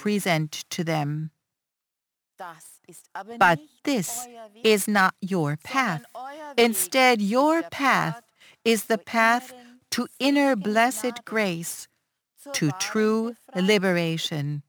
present to them. But this is not your path. Instead, your path is the path to inner blessed grace, to true liberation.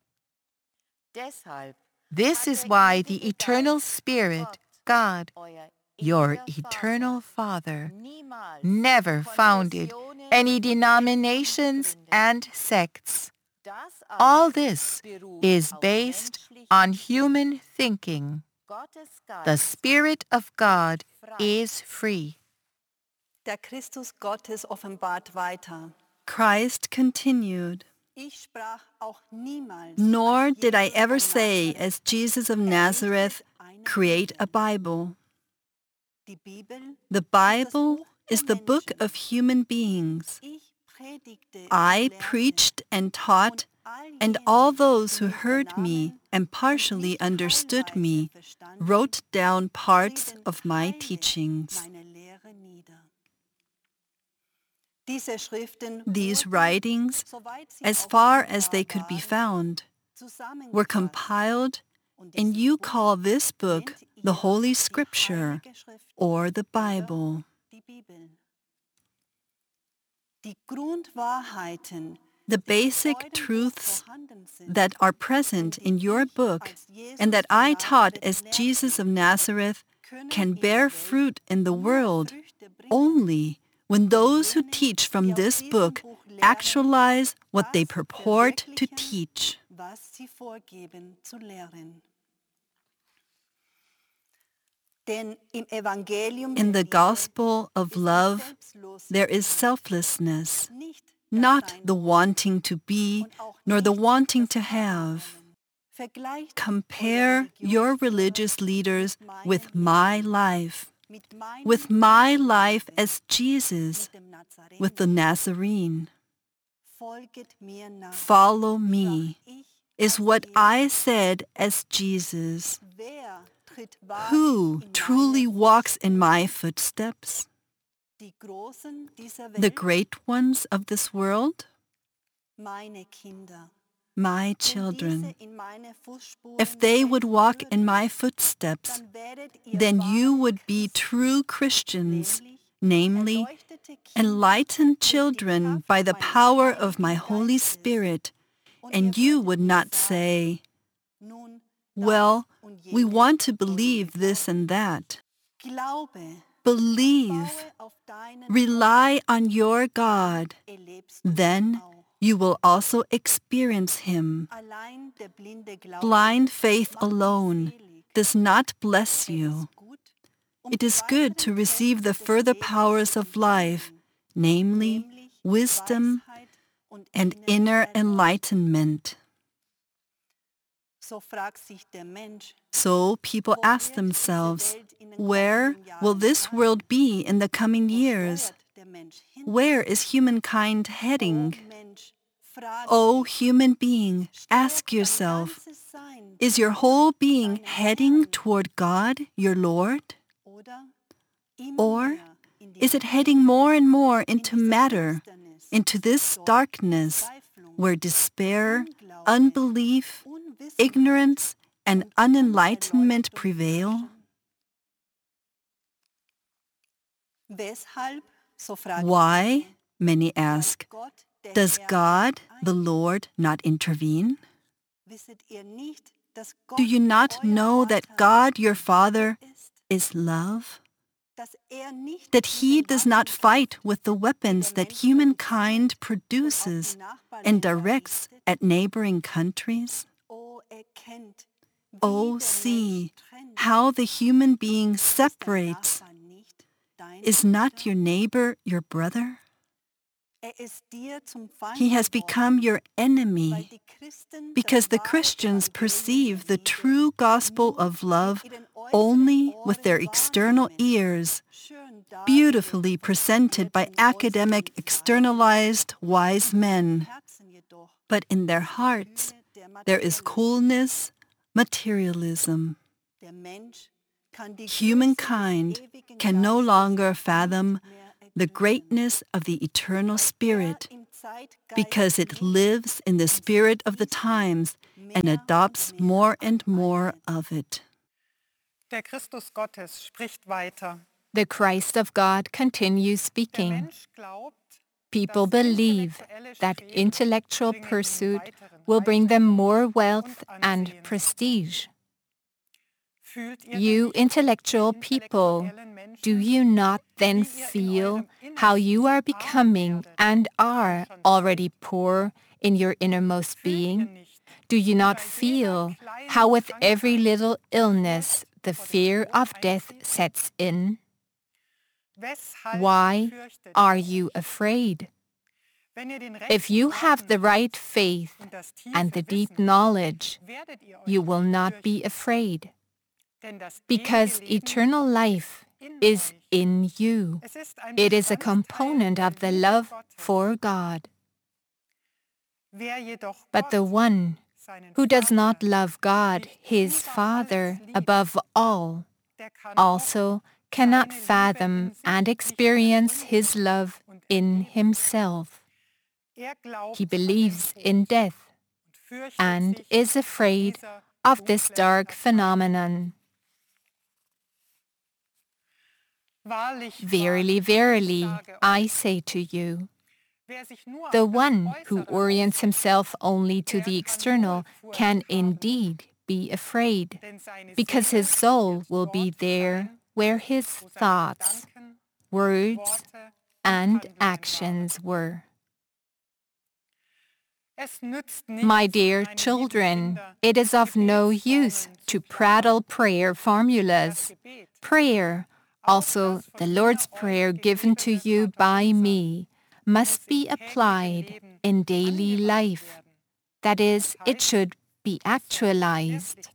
This is why the eternal Spirit, God, your eternal Father, never founded any denominations and sects. All this is based on human thinking. The Spirit of God is free. Der Christus Gottes offenbart weiter. Christ continued, Ich sprach auch niemals, "Nor did I ever say, as Jesus of Nazareth, create a Bible. die Bibel, The Bible is the book of human beings. ich predigte I und lehrte, preached and taught, all and jene, all those die who mich heard me vernahmen and und partially nicht understood teilweise me verstanden, wrote down parts schrieben of my Teile teachings." meiner Lehre nieder. Diese Schriften These wurden, writings, soweit sie as far as auffindbar they could be waren, found, were zusammengefasst. compiled, Und and dieses you Buch call this book nennt the ihr Holy die Scripture Heilige Schrift or the oder Bible. die Bibel. Die Grundwahrheiten, The die in basic eurem Buch truths vorhanden sind that are present und in die your ich book als Jesus and that von I taught Nazareth as lehrte, Jesus of Nazareth können can in der bear Welt fruit in the nur world Früchte bringen, only when wenn those who jene, teach die from aus this diesem book Buch lehren, actualize what they das purport to verwirklichen, teach. was sie vorgeben zu lehren. Denn im Evangelium In der the Liebe gospel of ist die love, there is Selbstlosigkeit, selflessness, nicht das not Sein the wollen wanting to be, und auch nor the nicht wanting das to Haben have. wollen. Vergleicht Compare eure your Religionsführer religious leaders mit meinem with my Leben, life, mit meinem with my life Leben, as Jesus, mit dem Nazarener. with the Nazarene. Folget mir nach, Follow sprach me, ich is als what Jesus. I said as Jesus. Wer tritt wahrlich Who in truly meine walks in my Fußspuren? footsteps? Die Großen dieser The Welt, great ones of this world? meine Kinder. My Wenn children. diese in meine Fußspuren If they would treten walk in würden, my footsteps, dann werdet ihr then you wahre would be Christen, true Christians, nämlich namely, erleuchtete Kinder enlightened durch die children Kraft by the meines power of my Heiligen Holy Geistes. Spirit, Und and ihr you würdet would nicht not sagen, say, nun, well, das und we jenes want to wollen wir believe this glauben. and that. Glaube, Believe, baue auf deinen rely Gott, on your dann God, erlebst du ihn then auch. you will also experience Him. Allein der blinde Glaube Blind faith macht dich alone selig. does not bless Er you. ist gut, It die is good to weiteren receive the Kräfte des further Lebens powers zu of life, empfangen, namely nämlich wisdom Weisheit und and innere inner Erleuchtung. enlightenment. So fragt sich der Mensch, So people wo ask wird diese themselves, Welt in den where kommenden will Jahren this sein? world be in the coming Wo years? steuert der Mensch hin? Where is humankind O heading? Mensch, frage O dich, human being, steuert ask dein yourself, ganzes Sein is your auf whole being deinen heading Herrn toward God, your Lord? oder immer Or mehr in die is it Materie, heading more and more in into diese matter, Finsternis, into this dort darkness, Verzweiflung, where despair, Unglaube, unbelief, Unwissenheit ignorance, and und unenlightenment Unerleuchtung prevail? herrschen? Weshalb, so fragen Why, viele, many greift ask, Gott, der does Herr, God, nicht the ein? Lord, not intervene? Wisset ihr nicht, dass Gott, Do you not euer know that Vater, God, your Father, ist, is love? dass nicht That mit He den does not Waffen fight kämpft, with the die weapons der that Mensch humankind produziert und auf produces die and Nachbarländer directs richtet? at neighboring countries? Erkennt, wie Oh, der see Mensch trennt. how the human being Ist dein separates. Nachbar nicht dein Is not Bruder? your neighbor your brother? Ist dir zum Feind He has geworden, become your weil enemy die Christen because das the wahre Christians Evangelium perceive der the Liebe true gospel nur of love mit ihren äußeren only with Ohren their external wahrnehmen, ears, schön dargelegt beautifully von presented by studierten academic, äußeren Weisen. externalized wise In ihren men. Herzen jedoch But in their ist die hearts Kühle der there is Materialismus. coolness, materialism. Der Mensch kann die Größe des Humankind ewigen can no Geistes longer nicht fathom mehr the greatness of the eternal Spirit, because it lives in the spirit of the times and adopts more and more of it. Der Christus Gottes spricht weiter. The Christ of God continues Der speaking. Mensch glaubt, People believe that intellectual pursuit will will bring them more wealth and prestige. You intellectual people, do you not then feel how you are becoming and are already poor in your innermost being? Do you not feel how with every little illness the fear of death sets in? Why are you afraid? If you have the right faith and the deep knowledge, you will not be afraid, because eternal life is in you. It is a component of the love for God. But the one who does not love God, his Father, above all, also cannot fathom and experience his love in himself. He believes in death and is afraid of this dark phenomenon. Verily, verily, I say to you, the one who orients himself only to the external can indeed be afraid, because his soul will be there where his thoughts, words, and actions were. My dear children, it is of no use to prattle prayer formulas. Prayer, also the Lord's Prayer given to you by me, must be applied in daily life. That is, it should be actualized.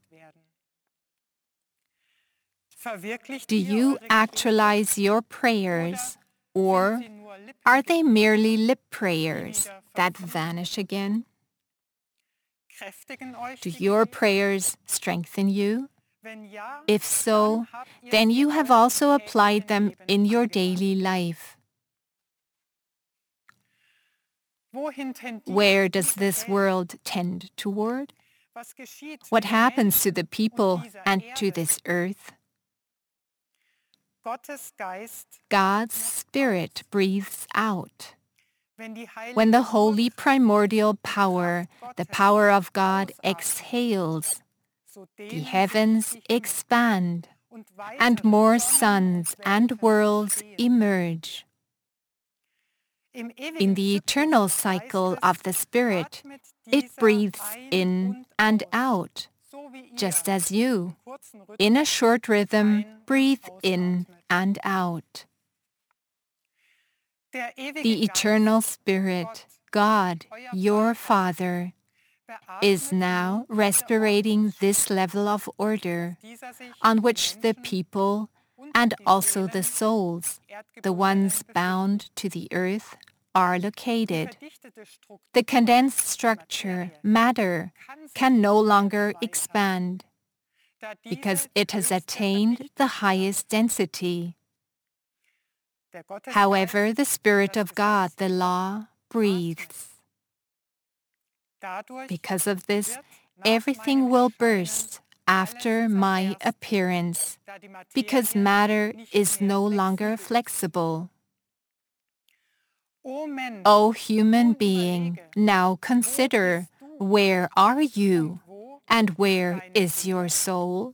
Do you actualize your prayers, or are they merely lip prayers that vanish again? Do your prayers strengthen you? If so, then you have also applied them in your daily life. Where does this world tend toward? What happens to the people and to this earth? God's Spirit breathes out. When the holy primordial power, the power of God, exhales, the heavens expand, and more suns and worlds emerge. In the eternal cycle of the Spirit, it breathes in and out, just as you, in a short rhythm, breathe in and out. The eternal Spirit, God, your Father, is now respirating this level of order on which the people and also the souls, the ones bound to the earth, are located. The condensed structure, matter, can no longer expand because it has attained the highest density. However, the Spirit of God, the law, breathes. Because of this, everything will burst after my appearance, because matter is no longer flexible. O human being, now consider, where are you, and where is your soul?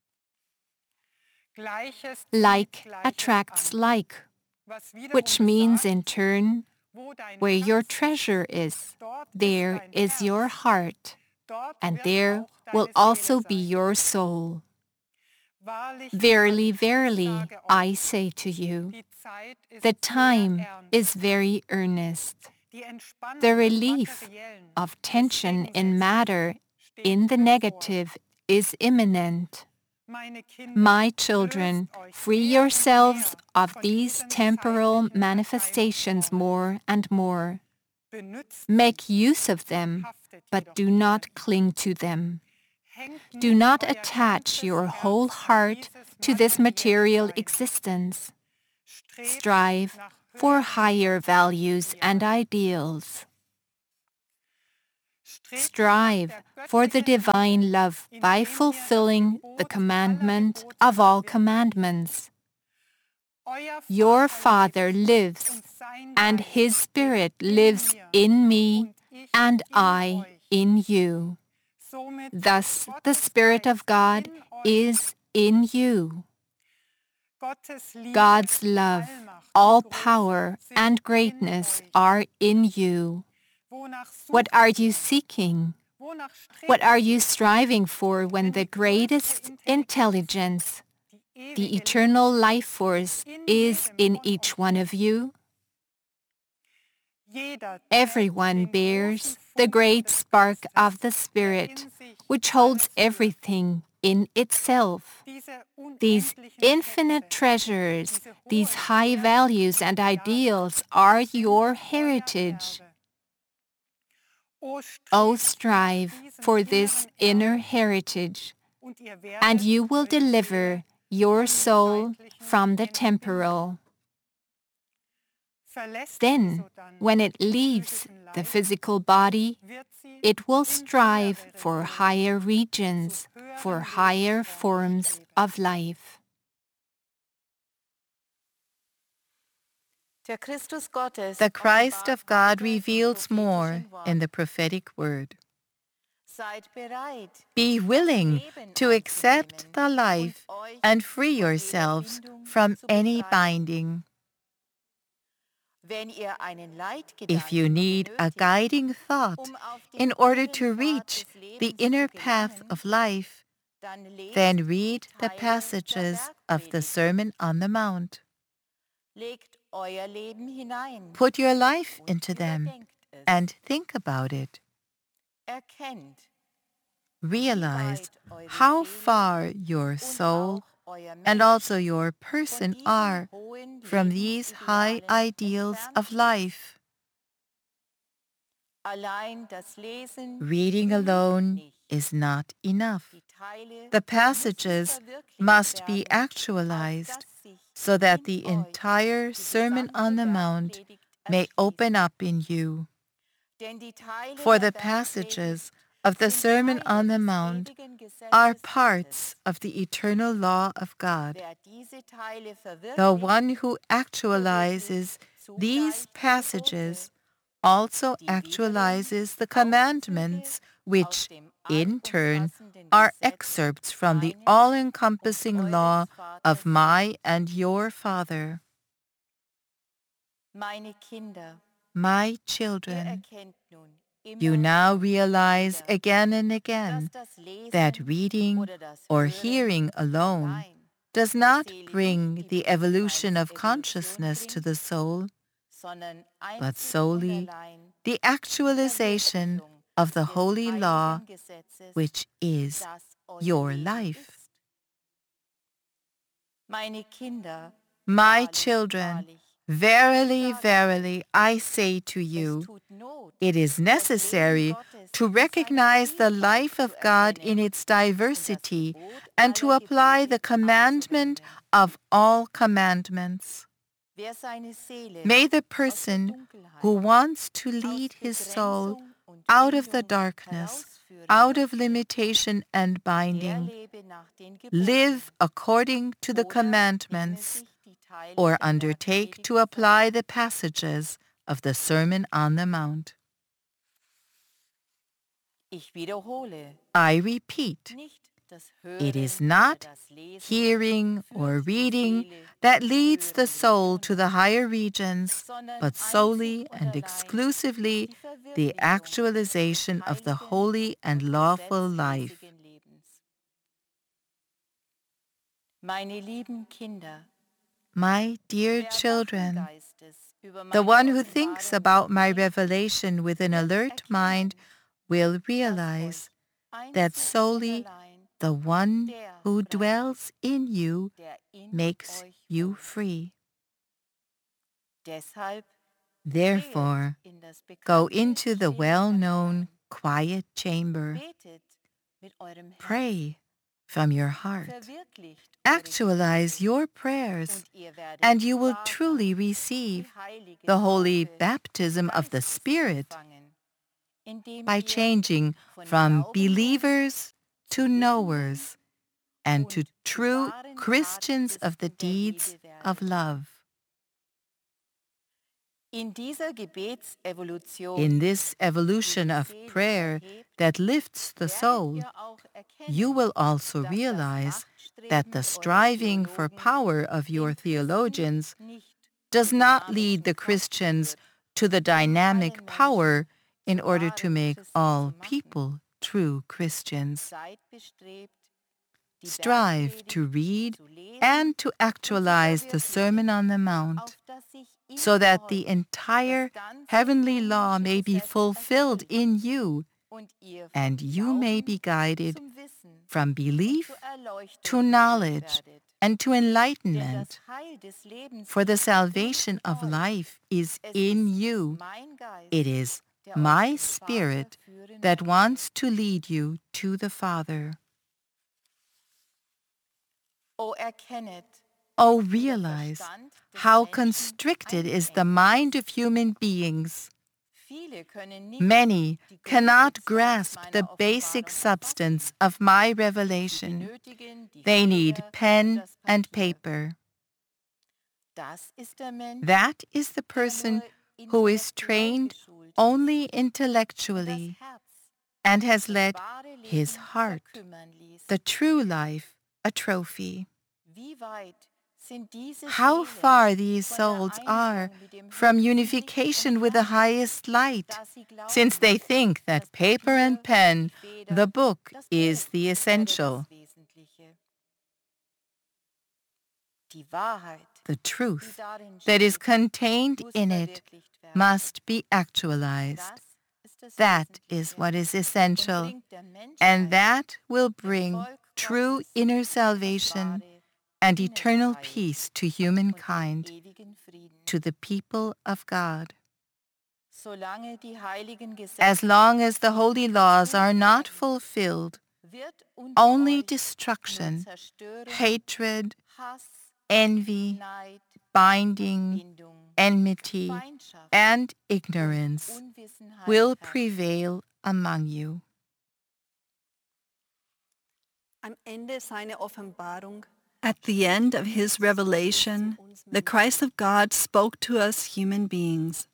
Like attracts like, which means in turn, where your treasure is, there is your heart, and there will also be your soul. Verily, verily, I say to you, the time is very earnest. The relief of tension in matter, in the negative, is imminent. My children, free yourselves of these temporal manifestations more and more. Make use of them, but do not cling to them. Do not attach your whole heart to this material existence. Strive for higher values and ideals. Strive for the divine love by fulfilling the commandment of all commandments. Your Father lives, and His Spirit lives in me, and I in you. Thus the Spirit of God is in you. God's love, all power, and greatness are in you. What are you seeking? What are you striving for when the greatest intelligence, the eternal life force, is in each one of you? Everyone bears the great spark of the Spirit, which holds everything in itself. These infinite treasures, these high values and ideals are your heritage. Oh, strive for this inner heritage, and you will deliver your soul from the temporal. Then, when it leaves the physical body, it will strive for higher regions, for higher forms of life. The Christ of God reveals more in the prophetic word. Be willing to accept the life and free yourselves from any binding. If you need a guiding thought in order to reach the inner path of life, then read the passages of the Sermon on the Mount. Put your life into them and think about it. Realize how far your soul and also your person are from these high ideals of life. Reading alone is not enough. The passages must be actualized so that the entire Sermon on the Mount may open up in you. For the passages of the Sermon on the Mount are parts of the eternal law of God. The one who actualizes these passages also actualizes the commandments, which, in turn, are excerpts from the all-encompassing law of my and your Father. My children, you now realize again and again that reading or hearing alone does not bring the evolution of consciousness to the soul, but solely the actualization of the holy law, which is your life. My children, verily, verily, I say to you, it is necessary to recognize the life of God in its diversity and to apply the commandment of all commandments. May the person who wants to lead his soul out of the darkness, out of limitation and binding, live according to the commandments, or undertake to apply the passages of the Sermon on the Mount. I repeat, it is not hearing or reading that leads the soul to the higher regions, but solely and exclusively the actualization of the holy and lawful life. My dear children, the one who thinks about my revelation with an alert mind will realize that solely the one who dwells in you makes you free. Therefore, go into the well-known quiet chamber. Pray from your heart. Actualize your prayers, and you will truly receive the holy baptism of the Spirit by changing from believers to knowers and to true Christians of the deeds of love. In this evolution of prayer that lifts the soul, you will also realize that the striving for power of your theologians does not lead the Christians to the dynamic power in order to make all people true Christians. Strive to read and to actualize the Sermon on the Mount, so that the entire heavenly law may be fulfilled in you, and you may be guided from belief to knowledge and to enlightenment. For the salvation of life is in you. It is my Spirit that wants to lead you to the Father. Oh, realize how constricted is the mind of human beings. Many cannot grasp the basic substance of my revelation. They need pen and paper. That is the person who is trained only intellectually and has let his heart, the true life, a trophy. How far these souls are from unification with the highest light, since they think that paper and pen, the book, is the essential. The truth that is contained in it must be actualized. That is what is essential, and that will bring true inner salvation and eternal peace to humankind, to the people of God. As long as the holy laws are not fulfilled, only destruction, hatred, envy, binding, enmity, and ignorance will prevail among you. At the end of his revelation, the Christ of God spoke to us human beings.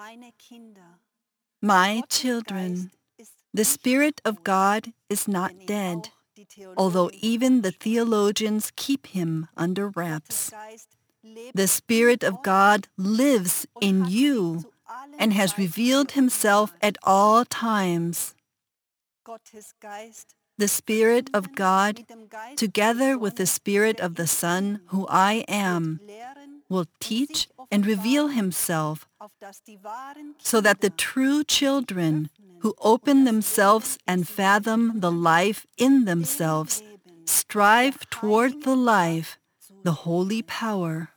My children, the Spirit of God is not dead, although even the theologians keep him under wraps. The Spirit of God lives in you and has revealed himself at all times. The Spirit of God, together with the Spirit of the Son, who I am, will teach and reveal himself, so that the true children who open themselves and fathom the life in themselves strive toward the life, the holy power.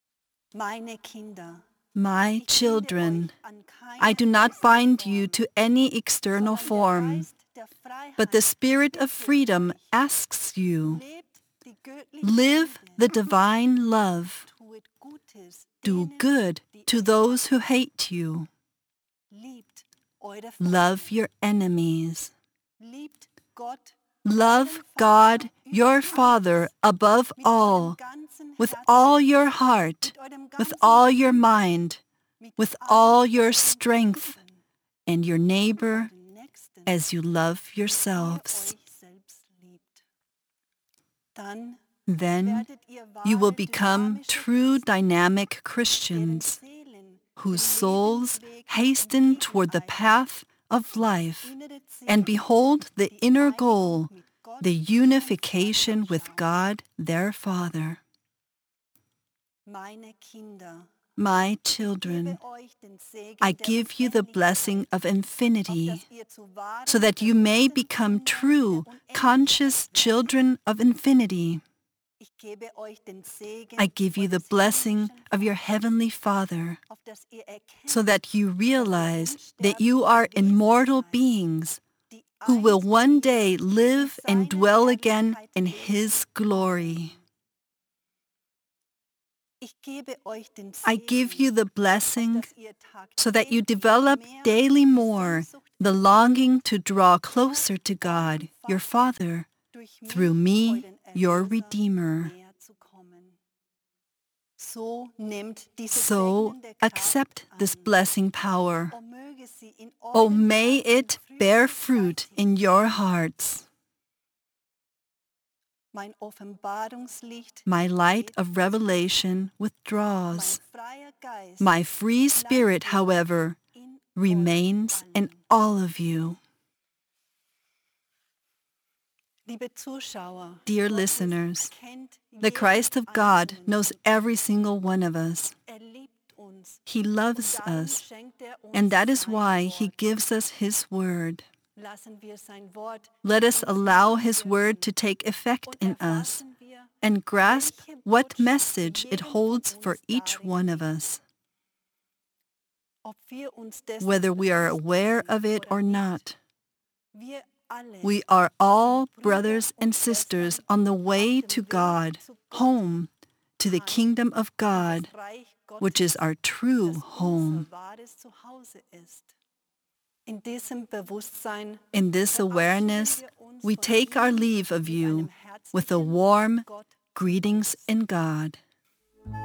My children, I do not bind you to any external form, but the Spirit of freedom asks you, live the divine love. Do good to those who hate you. Love your enemies. Love God, your Father, above all, with all your heart, with all your mind, with all your strength, and your neighbor as you love yourselves. Then you will become true dynamic Christians whose souls hasten toward the path of life and behold the inner goal, the unification with God, their Father. My children, I give you the blessing of infinity, so that you may become true, conscious children of infinity. I give you the blessing of your Heavenly Father, so that you realize that you are immortal beings who will one day live and dwell again in His glory. I give you the blessing so that you develop daily more the longing to draw closer to God, your Father, through me, your Redeemer. So accept this blessing power. Oh, may it bear fruit in your hearts. My light of revelation withdraws. My free spirit, however, remains in all of you. Dear listeners, the Christ of God knows every single one of us. He loves us, and that is why He gives us His word. Let us allow His word to take effect in us and grasp what message it holds for each one of us. Whether we are aware of it or not, we are all brothers and sisters on the way to God, home, to the kingdom of God, which is our true home. In this awareness, we take our leave of you with a warm greetings in God.